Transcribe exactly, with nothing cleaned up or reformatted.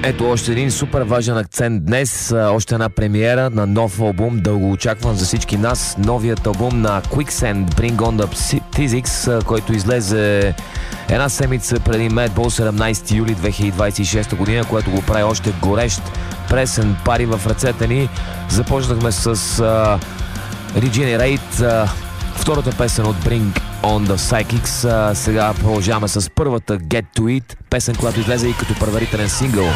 Ето още един супер важен акцент днес, още една премиера на нов албум, дълго очакван за всички нас. Новият албум на Quicksand, Bring on the Physics, който излезе една седмица преди Madball, седемнайсети юли две хиляди двайсет и шеста година, което го прави още горещ, пресен, пари в ръцете ни. Започнахме с uh, Regenerate, uh, втората песен от Bring on the Psychics. Uh, сега продължаваме с първата Get to It, песен, която излезе и като предварителен сингъл.